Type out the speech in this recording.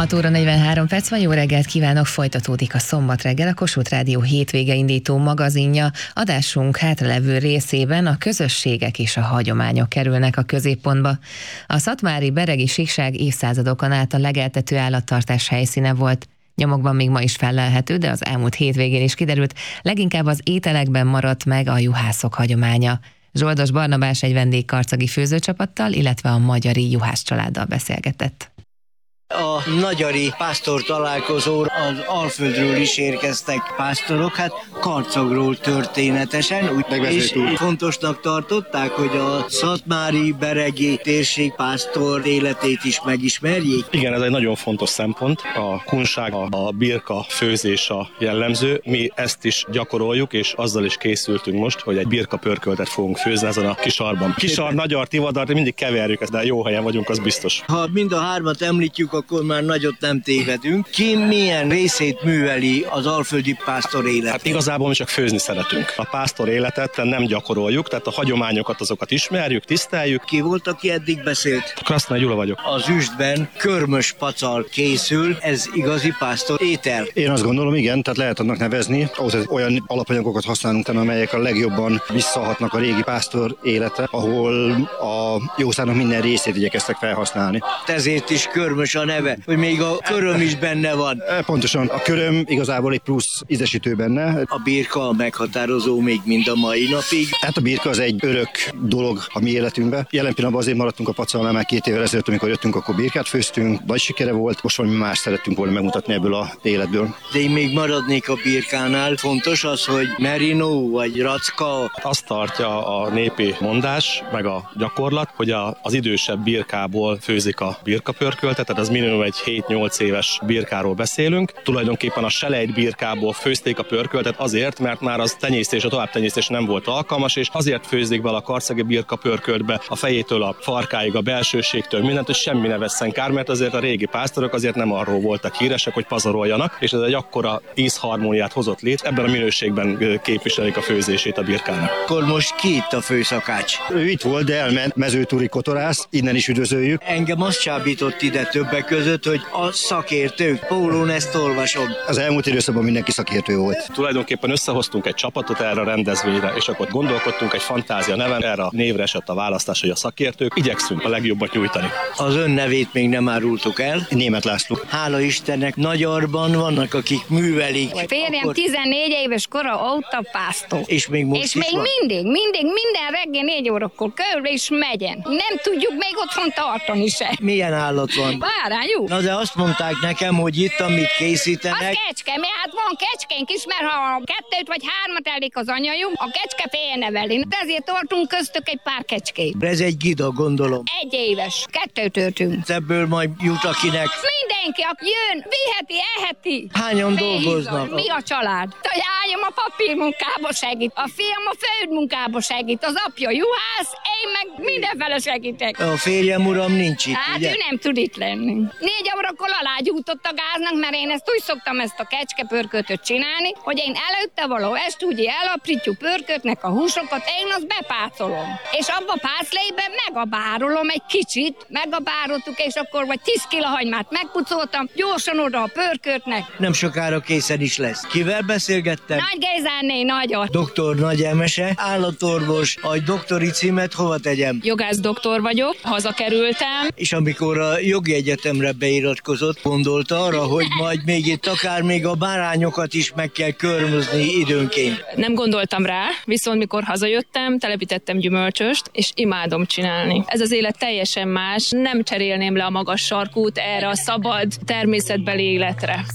6 óra 43 perc van, jó reggelt kívánok, folytatódik a Szombat reggel, a Kossuth Rádió hétvége indító magazinja. Adásunk hátralevő részében a közösségek és a hagyományok kerülnek a középpontba. A szatmári beregi síkság évszázadokon át a legeltető állattartás helyszíne volt. Nyomokban még ma is fellelhető, de az elmúlt hétvégén is kiderült, leginkább az ételekben maradt meg a juhászok hagyománya. Zsoldos Barnabás egy vendégkarcagi főzőcsapattal, illetve a magyari juhász családdal beszélgetett. A nagyari pásztor találkozón az Alföldről is érkeztek pásztorok, hát Karcagról történetesen, és fontosnak tartották, hogy a szatmári beregi térség pásztor életét is megismerjék. Igen, ez egy nagyon fontos szempont. A kunság, a birka főzés a jellemző. Mi ezt is gyakoroljuk, és azzal is készültünk most, hogy egy birka pörköltet fogunk főzni ezen a kisarban. Kisar, magyar, tivadar, mindig keverjük ezt, de jó helyen vagyunk, az biztos. Ha mind a hármat említjük, akkor már nagyot nem tévedünk. Ki milyen részét műveli az alföldi pásztor élet? Hát igazából mi csak főzni szeretünk. A pásztor életet nem gyakoroljuk, tehát a hagyományokat azokat ismerjük, tiszteljük. Ki volt, aki eddig beszélt? Krasznai Gyula vagyok. Az üstben körmös pacal készül, ez igazi pásztor étel. Én azt gondolom, igen, tehát lehet annak nevezni. Ahhoz olyan alapanyagokat használunk, amelyek a legjobban visszahatnak a régi pásztor élete, ahol a jószágnak minden részét igyekeztek felhasználni. Ezért is körmös a neve, hogy még a köröm is benne van. Pontosan, a köröm igazából egy plusz ízesítő benne. A birka meghatározó még mind a mai napig. Hát a birka az egy örök dolog a mi életünkben. Jelen pillanatban azért maradtunk a pacalnál, már 2 évvel ezelőtt, amikor jöttünk, akkor birkát főztünk, nagy sikere volt, most valami más szerettünk volna megmutatni ebből a életből. De én még maradnék a birkánál. Fontos az, hogy merino vagy racka. Azt tartja a népi mondás, meg a gyakorlat, hogy az idősebb birkából főzik a birkapörköltet, tehát az minimum egy 7-8 éves birkáról beszélünk. Tulajdonképpen a selejt birkából főzték a pörköltet azért, mert már az tenyésztés, a továbbtenyésztés nem volt alkalmas, és azért főzik bele a karcagi birka pörköltbe a fejétől a farkáig, a belsőségtől mindent, hogy semmi ne vesszen kár, mert azért a régi pásztorok azért nem arról voltak híresek, hogy pazaroljanak, és ez egy akkora ízharmóniát hozott létre, ebben a minőségben képviselik a főzését a birkának. Akkor most ki itt a főszakács? Ő itt volt, de elment, mezőtúri kotorász, innen is üdvözöljük. Engem azt csábított ide többek között, hogy a szakértők, pólón ezt olvasom. Az elmúlt időszakban mindenki szakértő volt. Tulajdonképpen összehoztunk egy csapatot erre a rendezvényre, és akkor gondolkodtunk egy fantázia neven, erre a névre esett a választás, hogy a szakértők, igyekszünk a legjobbat nyújtani. Az ön nevét még nem árultuk el. Németh László. Hála Istennek, Nagyarban vannak, akik művelik. Férjem 14 éves kora óta pásztor. És még most és is még van? minden reggel 4 órakor körül és megyen. Nem tudjuk még otthon tartani se. Milyen állat van? Bárányú. Na de azt mondták nekem, hogy itt, amit készítenek. Az kecske, mert hát van kecskénk is, mert ha 2 vagy 3 elik az anyajunk, a kecske félneveli. De ezért tartunk köztük egy pár kecskét. Ez egy gida, gondolom. 1 éves, 2 töltünk. Ebből majd jut akinek. Mindenki, aki jön, viheti, eheti. Hányan Bízom. dolgoznak? Mi a család? A lányom a papírmunkába segít, a fiam a földmunkába segít, az apja juhász, én meg mindenfele segítek. A férjem uram nincs itt, Hát ugye? ő nem tud itt lenni. 4 órakor alágyújtott a gáznak, mert én ezt úgy szoktam ezt a kecskepörkötöt csinálni, hogy én előtte való ezt úgy elaprítjuk pörkötnek a húsokat, én azt bepácolom. És abba a pászlébe megabárolom egy kicsit, megabároltuk, és akkor vagy 10 kg hagymát megpucoltam, gyorsan oda a pörkötnek. Nem sokára készen is lesz. Kivel beszélgettem? Nagy Gézáné, nagyon. Doktor Nagy Emese, állatorvos, a doktori címet hova tegyem? Jogász doktor vagyok, hazakerültem. És amikor a jogi egyetemre beiratkozott, gondolta arra, hogy majd még itt akár még a bárányokat is meg kell körmözni időnként. Nem gondoltam rá, viszont mikor hazajöttem, telepítettem gyümölcsöst, és imádom csinálni. Ez az élet teljesen más, nem cserélném le a magas sarkút erre a szabad, természetbeli életre.